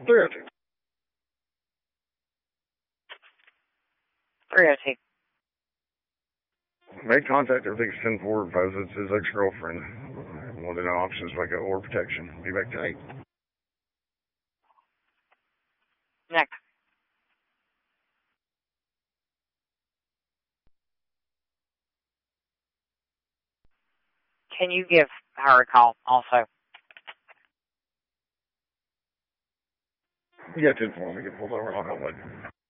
302. 302. Made contact, everything's 10-4, advised it's his ex-girlfriend. Wanted to know options like or protection. Be back to 8. Next. Can you give her a call also? Yeah, 10-4. Let me get pulled over. I'll help later.